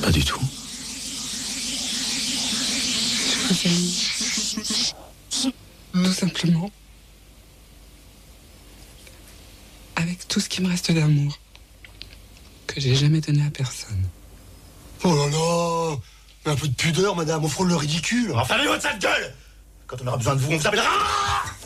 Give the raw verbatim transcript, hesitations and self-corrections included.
Pas du tout. Je vous aime. Tout simplement. Avec tout ce qui me reste d'amour. Que j'ai jamais donné à personne. Oh là là! Mais un peu de pudeur, madame, on frôle le ridicule. Enfin, fermez votre sale gueule! Quand on aura besoin de vous, on vous appellera!